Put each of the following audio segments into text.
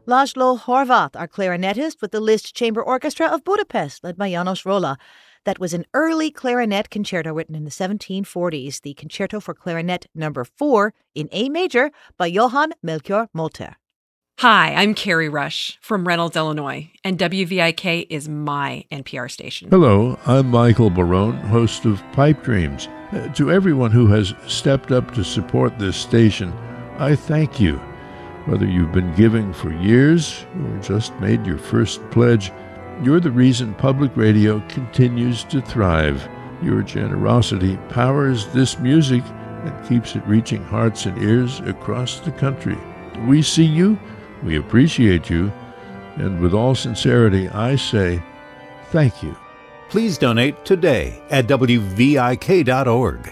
Laszlo Horváth, our clarinetist with the Liszt Chamber Orchestra of Budapest, led by János Rolla. That was an early clarinet concerto written in the 1740s, the Concerto for Clarinet No. 4 in A major by Johann Melchior Molter. Hi, I'm Carrie Rush from Reynolds, Illinois, and WVIK is my NPR station. Hello, I'm Michael Barone, host of Pipe Dreams. To everyone who has stepped up to support this station, I thank you. Whether you've been giving for years or just made your first pledge, you're the reason public radio continues to thrive. Your generosity powers this music and keeps it reaching hearts and ears across the country. We see you, we appreciate you, and with all sincerity, I say thank you. Please donate today at WVIK.org.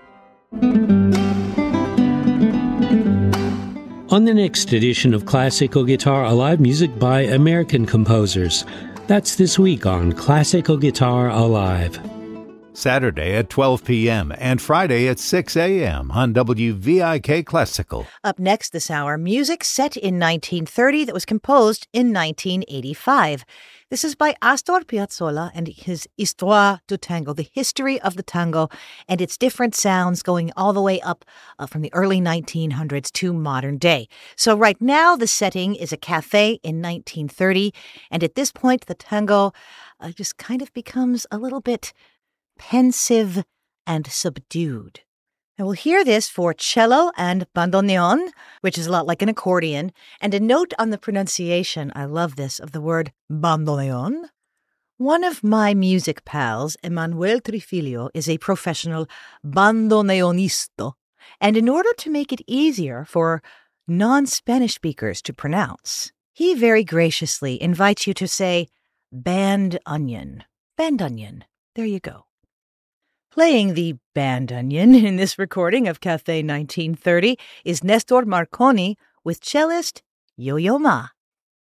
On the next edition of Classical Guitar Alive, music by American composers. That's this week on Classical Guitar Alive. Saturday at 12 p.m. and Friday at 6 a.m. on WVIK Classical. Up next this hour, music set in 1930 that was composed in 1985. This is by Astor Piazzolla and his Histoire du Tango, the history of the tango and its different sounds going all the way up from the early 1900s to modern day. So right now, the setting is a cafe in 1930, and at this point, the tango just kind of becomes a little bit pensive and subdued. And we'll hear this for cello and bandoneon, which is a lot like an accordion. And a note on the pronunciation, I love this, of the word bandoneon. One of my music pals, Emanuel Trifilio, is a professional bandoneonisto. And in order to make it easier for non-Spanish speakers to pronounce, he very graciously invites you to say band onion. Band onion. There you go. Playing the band onion in this recording of Café 1930 is Nestor Marconi with cellist Yo-Yo Ma.